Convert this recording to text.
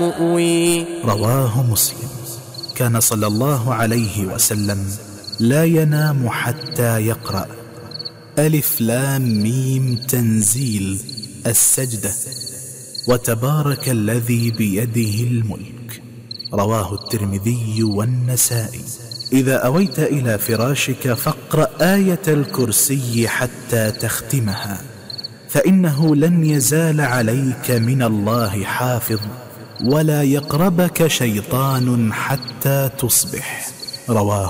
مؤوي. رواه مسلم. كان صلى الله عليه وسلم لا ينام حتى يقرأ ألف لام ميم تنزيل السجدة وتبارك الذي بيده الملك. رواه الترمذي والنسائي. إذا أويت إلى فراشك فاقرأ آية الكرسي حتى تختمها، فإنه لن يزال عليك من الله حافظ، ولا يقربك شيطان حتى تصبح. رواه